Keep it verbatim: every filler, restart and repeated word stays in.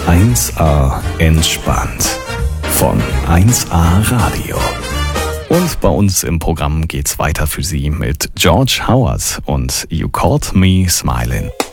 eins A entspannt von eins A Radio. Und bei uns im Programm geht's weiter für Sie mit George Howard und You Caught Me Smiling.